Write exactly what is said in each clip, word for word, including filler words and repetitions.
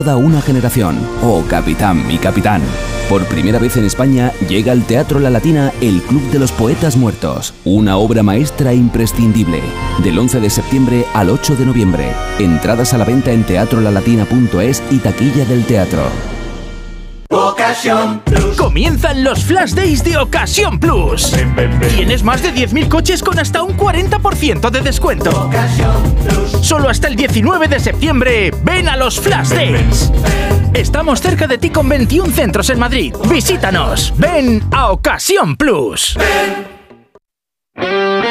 Toda una generación, oh capitán, mi capitán. Por primera vez en España llega al Teatro La Latina el Club de los Poetas Muertos, una obra maestra imprescindible. Del once de septiembre al ocho de noviembre. Entradas a la venta en teatro la latina punto es y taquilla del teatro. Ocasión Plus. Comienzan los Flash Days de Ocasión Plus. Ven, ven, ven. Tienes más de diez mil coches con hasta un cuarenta por ciento de descuento. Ocasión Plus. Solo hasta el diecinueve de septiembre. Ven a los Flash ven, Days. Ven, ven. Estamos cerca de ti con veintiún centros en Madrid. Visítanos. Ven a Ocasión Plus. Ven.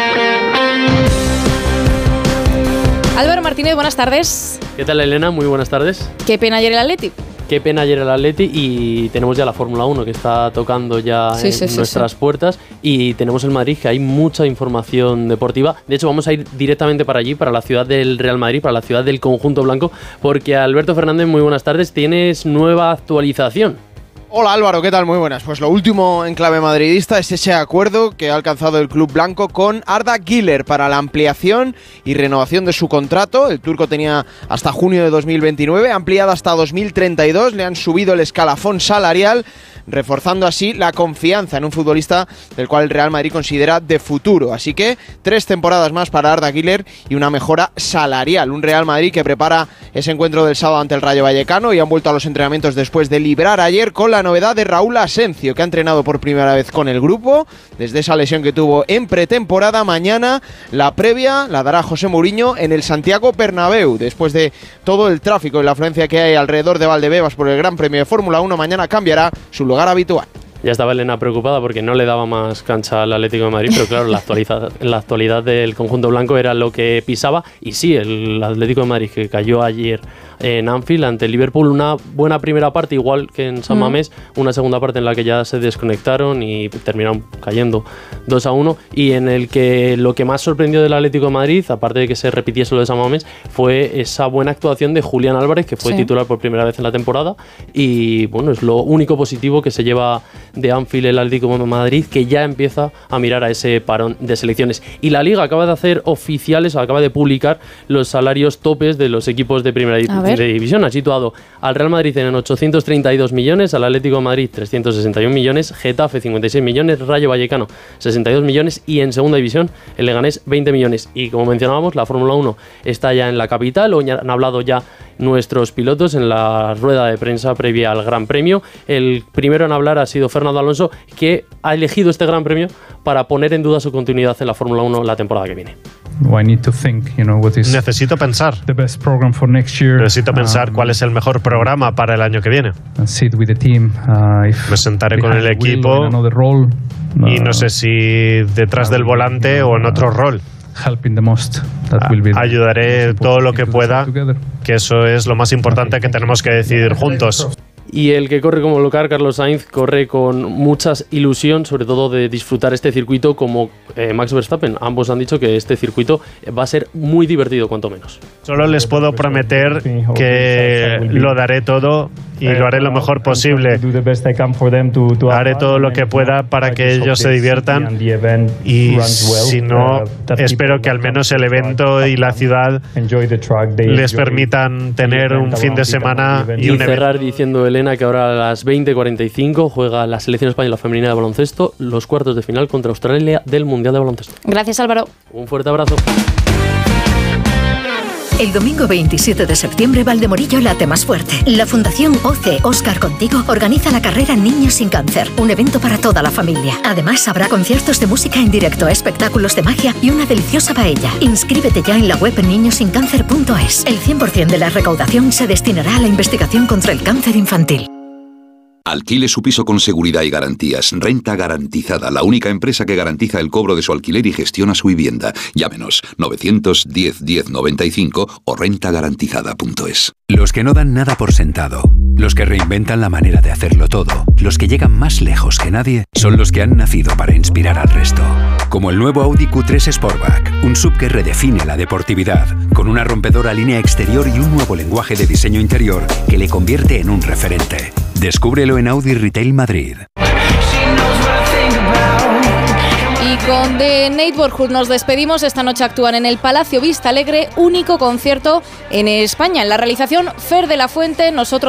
Álvaro Martínez, buenas tardes. ¿Qué tal, Elena? Muy buenas tardes. Qué pena ayer el Atleti. Qué pena ayer el Atleti y tenemos ya la Fórmula uno que está tocando ya sí, en sí, nuestras sí, sí. puertas y tenemos el Madrid, que hay mucha información deportiva. De hecho, vamos a ir directamente para allí, para la ciudad del Real Madrid, para la ciudad del conjunto blanco, porque Alberto Fernández, muy buenas tardes, tienes nueva actualización. Hola Álvaro, ¿qué tal? Muy buenas. Pues lo último en clave madridista es ese acuerdo que ha alcanzado el club blanco con Arda Güler para la ampliación y renovación de su contrato. El turco tenía hasta junio de dos mil veintinueve, ampliada hasta dos mil treinta y dos, le han subido el escalafón salarial, reforzando así la confianza en un futbolista del cual el Real Madrid considera de futuro. Así que tres temporadas más para Arda Güler y una mejora salarial. Un Real Madrid que prepara ese encuentro del sábado ante el Rayo Vallecano y han vuelto a los entrenamientos después de librar ayer con la novedad de Raúl Asencio, que ha entrenado por primera vez con el grupo desde esa lesión que tuvo en pretemporada. Mañana la previa la dará José Mourinho en el Santiago Bernabéu, después de todo el tráfico y la afluencia que hay alrededor de Valdebebas por el Gran Premio de Fórmula uno. Mañana cambiará su lugar habitual. Ya estaba Elena preocupada porque no le daba más cancha al Atlético de Madrid, pero claro, la actualidad, la actualidad del conjunto blanco era lo que pisaba. Y sí, el Atlético de Madrid, que cayó ayer en Anfield ante el Liverpool, una buena primera parte, igual que en San Mamés, mm. una segunda parte en la que ya se desconectaron y terminaron cayendo dos a uno, y en el que lo que más sorprendió del Atlético de Madrid, aparte de que se repitiese lo de San Mamés, fue esa buena actuación de Julián Álvarez, que fue sí. titular por primera vez en la temporada, y bueno, es lo único positivo que se lleva de Anfield el Atlético de Madrid, que ya empieza a mirar a ese parón de selecciones. Y la Liga acaba de hacer oficiales, acaba de publicar los salarios topes de los equipos de primera de división. Ha situado al Real Madrid en ochocientos treinta y dos millones, al Atlético de Madrid trescientos sesenta y un millones, Getafe cincuenta y seis millones, Rayo Vallecano sesenta y dos millones y en segunda división el Leganés veinte millones. Y como mencionábamos, la Fórmula uno está ya en la capital. Hoy han hablado ya nuestros pilotos en la rueda de prensa previa al Gran Premio. El primero en hablar ha sido Fernando Alonso, que ha elegido este Gran Premio para poner en duda su continuidad en la Fórmula uno la temporada que viene. Necesito pensar. Necesito pensar cuál es el mejor programa para el año que viene. Me sentaré con el equipo y no sé si detrás del volante o en otro rol. Ayudaré todo lo que pueda, que eso es lo más importante que tenemos que decidir juntos. Y el que corre como local, Carlos Sainz, corre con mucha ilusión, sobre todo de disfrutar este circuito como eh, Max Verstappen. Ambos han dicho que este circuito va a ser muy divertido, cuanto menos. Solo les puedo prometer que lo daré todo y lo haré lo mejor posible. Haré todo lo que pueda para que ellos se diviertan y, si no, espero que al menos el evento y la ciudad les permitan tener un fin de semana y un evento. Y cerrar diciendo, Elena, que ahora a las veinte cuarenta y cinco juega la selección española femenina de baloncesto los cuartos de final contra Australia del Mundial de Baloncesto. Gracias, Álvaro. Un fuerte abrazo. El domingo veintisiete de septiembre, Valdemorillo late más fuerte. La Fundación O C E Oscar Contigo organiza la carrera Niños sin Cáncer, un evento para toda la familia. Además, habrá conciertos de música en directo, espectáculos de magia y una deliciosa paella. Inscríbete ya en la web niños sin cáncer punto es. El cien por ciento de la recaudación se destinará a la investigación contra el cáncer infantil. Alquile su piso con seguridad y garantías. Renta Garantizada, la única empresa que garantiza el cobro de su alquiler y gestiona su vivienda. Llámenos novecientos diez diez noventa y cinco o renta garantizada punto es. Los que no dan nada por sentado, los que reinventan la manera de hacerlo todo, los que llegan más lejos que nadie, son los que han nacido para inspirar al resto. Como el nuevo Audi Q tres Sportback, un sub que redefine la deportividad, con una rompedora línea exterior y un nuevo lenguaje de diseño interior que le convierte en un referente. Descúbrelo en Audi Retail Madrid. Con The Neighborhood nos despedimos. Esta noche actúan en el Palacio Vista Alegre, único concierto en España. En la realización, Fer de la Fuente. Nosotros